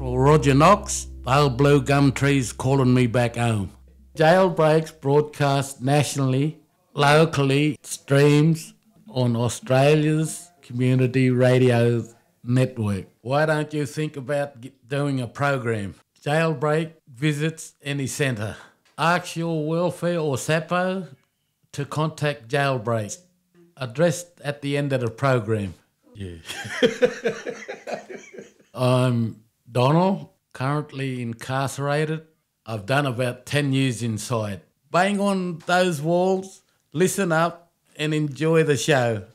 for Roger Knox, the old blue gum trees calling me back home. Jailbreaks broadcast nationally, locally, streams on Australia's community radio network. Why don't you think about doing a program? Jailbreak visits any centre. Ask your welfare or SAPO to contact Jailbreak. Addressed at the end of the program. Yeah. I'm Donald, currently incarcerated. I've done about 10 years inside. Bang on those walls, listen up and enjoy the show.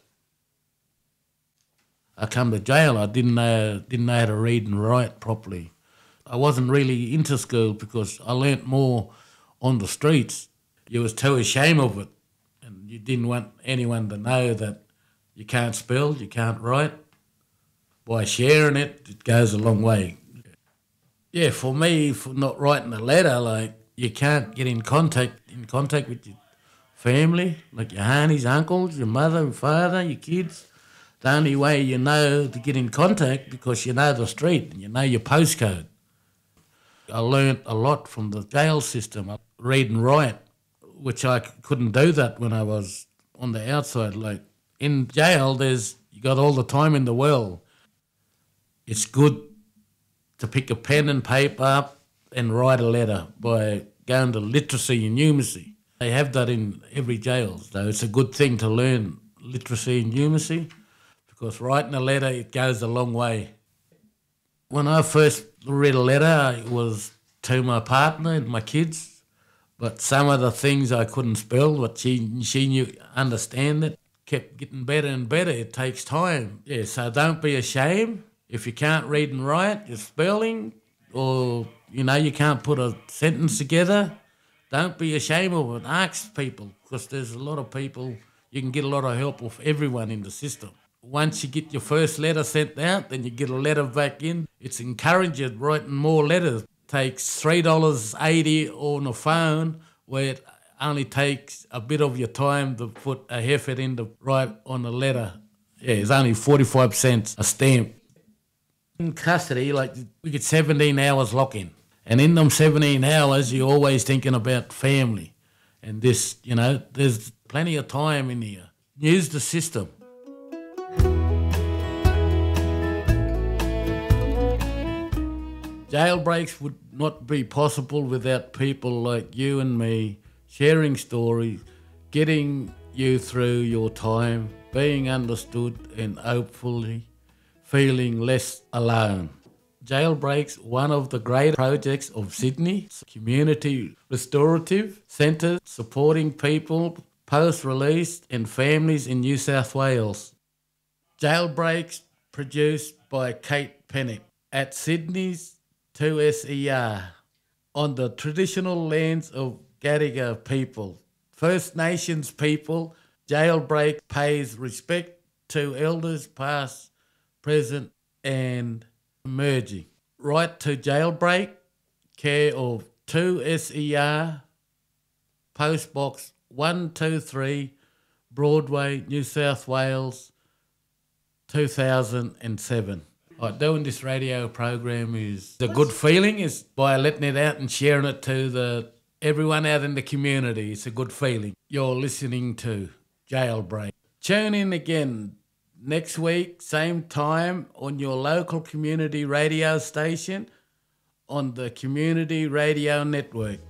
I come to jail, I didn't know how to read and write properly. I wasn't really into school because I learnt more on the streets. You was too ashamed of it. You didn't want anyone to know that you can't spell, you can't write. By sharing it, it goes a long way. Yeah, for me, for not writing a letter, like you can't get in contact with your family, like your aunties, uncles, your mother and father, your kids. The only way you know to get in contact because you know the street and you know your postcode. I learnt a lot from the jail system, read and write, which I couldn't do that when I was on the outside. Like in jail, you got all the time in the world. It's good to pick a pen and paper up and write a letter by going to literacy and numeracy. They have that in every jail, so it's a good thing to learn literacy and numeracy because writing a letter, it goes a long way. When I first read a letter, it was to my partner and my kids. But some of the things I couldn't spell, but she knew, understand it, kept getting better and better. It takes time. Yeah, so don't be ashamed. If you can't read and write, your spelling, or, you can't put a sentence together, don't be ashamed of it. Ask people, because there's a lot of people, you can get a lot of help with everyone in the system. Once you get your first letter sent out, then you get a letter back in. It's encouraging writing more letters. Takes $3.80 on a phone where it only takes a bit of your time to put a effort in to write on a letter. Yeah, it's only 45 cents a stamp. In custody, we get 17 hours lock-in. And in them 17 hours, you're always thinking about family. And this, there's plenty of time in here. Use the system. Jailbreaks would not be possible without people like you and me sharing stories, getting you through your time, being understood and hopefully feeling less alone. Jailbreaks, one of the great projects of Sydney, community restorative centres supporting people post-release and families in New South Wales. Jailbreaks produced by Kate Pennick at Sydney's 2SER on the traditional lands of Gadigal people. First Nations people, Jailbreak pays respect to elders past, present and emerging. Right to Jailbreak, care of 2SER, Post Box 123, Broadway, New South Wales, 2007. Doing this radio program is a good feeling, is by letting it out and sharing it to everyone out in the community. It's a good feeling. You're listening to Jailbreak. Tune in again next week, same time, on your local community radio station on the Community Radio Network.